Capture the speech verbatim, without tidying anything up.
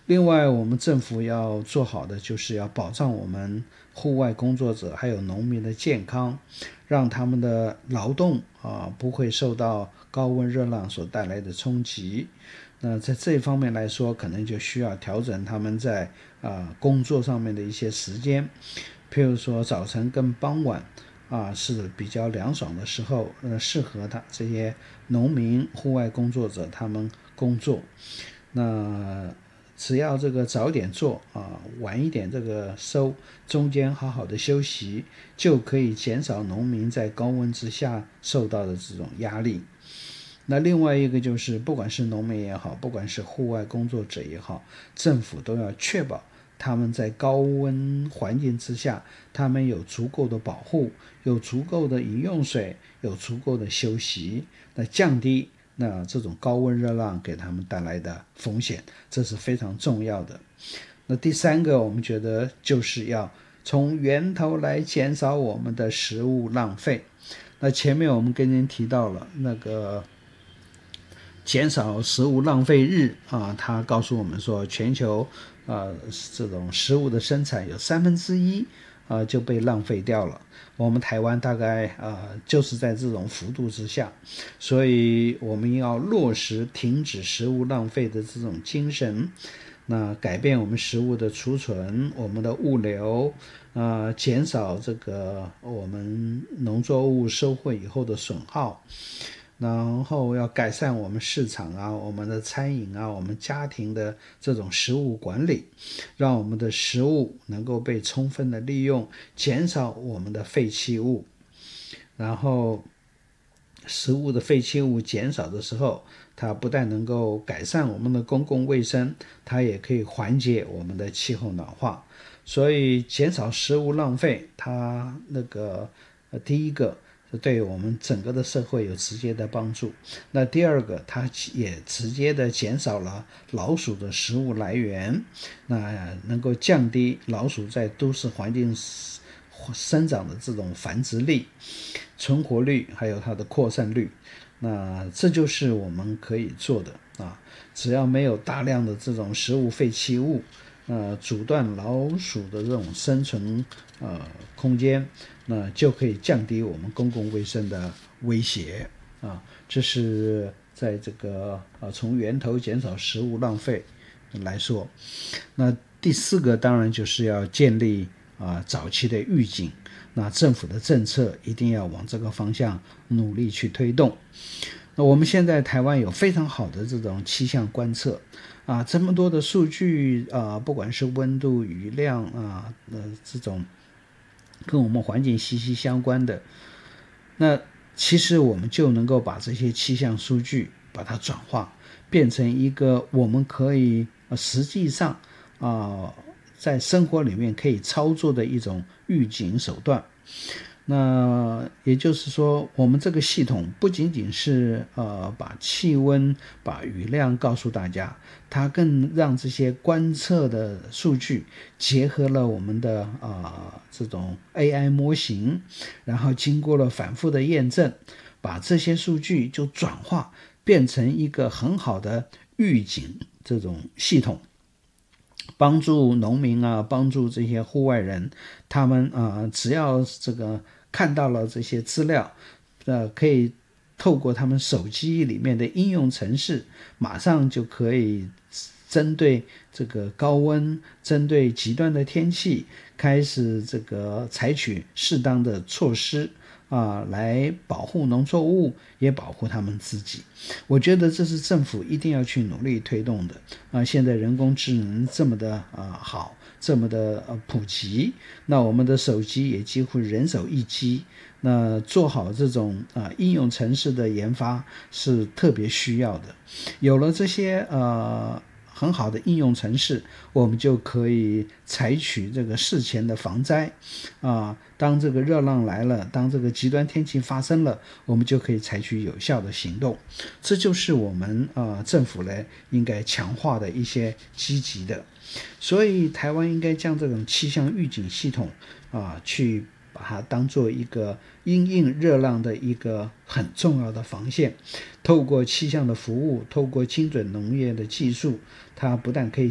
另外我们政府要做好的就是要保障我们户外工作者还有农民的健康，让他们的劳动啊不会受到高温热浪所带来的冲击。那在这一方面来说，可能就需要调整他们在啊工作上面的一些时间，譬如说早晨跟傍晚啊是比较凉爽的时候，呃适合他这些农民户外工作者他们工作。那只要这个早点做啊，晚一点这个收，中间好好的休息，就可以减少农民在高温之下受到的这种压力。那另外一个就是，不管是农民也好，不管是户外工作者也好，政府都要确保他们在高温环境之下，他们有足够的保护，有足够的饮用水，有足够的休息，那降低那这种高温热浪给他们带来的风险，这是非常重要的。那第三个，我们觉得就是要从源头来减少我们的食物浪费。那前面我们跟您提到了那个减少食物浪费日啊，它告诉我们说，全球啊这种食物的生产有三分之一啊就被浪费掉了。我们台湾大概啊就是在这种幅度之下，所以我们要落实停止食物浪费的这种精神。那改变我们食物的储存，我们的物流，啊，减少这个我们农作物收获以后的损耗。然后要改善我们市场啊，我们的餐饮啊，我们家庭的这种食物管理，让我们的食物能够被充分的利用，减少我们的废弃物。然后食物的废弃物减少的时候，它不但能够改善我们的公共卫生，它也可以缓解我们的气候暖化。所以减少食物浪费，它那个呃第一个对我们整个的社会有直接的帮助。那第二个，它也直接的减少了老鼠的食物来源，那能够降低老鼠在都市环境生长的这种繁殖力、存活率，还有它的扩散率。那这就是我们可以做的啊！只要没有大量的这种食物废弃物，呃，阻断老鼠的这种生存呃空间，那就可以降低我们公共卫生的威胁啊！这是在这个呃从源头减少食物浪费来说。那第四个当然就是要建立啊早期的预警，那政府的政策一定要往这个方向努力去推动。那我们现在台湾有非常好的这种气象观测啊，这么多的数据啊，不管是温度、雨量啊，呃，这种跟我们环境息息相关的，那其实我们就能够把这些气象数据把它转化，变成一个我们可以呃实际上啊、呃、在生活里面可以操作的一种预警手段。那也就是说，我们这个系统不仅仅是呃把气温、把雨量告诉大家，它更让这些观测的数据结合了我们的呃这种 A I 模型，然后经过了反复的验证，把这些数据就转化变成一个很好的预警这种系统。帮助农民啊，帮助这些户外人，他们啊、呃，只要这个看到了这些资料，呃，可以透过他们手机里面的应用程式，马上就可以针对这个高温，针对极端的天气，开始这个采取适当的措施啊，来保护农作物，也保护他们自己。我觉得这是政府一定要去努力推动的啊！现在人工智能这么的啊好，这么的呃普及，那我们的手机也几乎人手一机。那做好这种啊应用程式的研发是特别需要的。有了这些呃很好的应用程式，我们就可以采取这个事前的防灾啊。当这个热浪来了，当这个极端天气发生了，我们就可以采取有效的行动。这就是我们呃政府呢应该强化的一些积极的。所以台湾应该将这种气象预警系统啊，去把它当做一个因应热浪的一个很重要的防线。透过气象的服务，透过精准农业的技术，它不但可以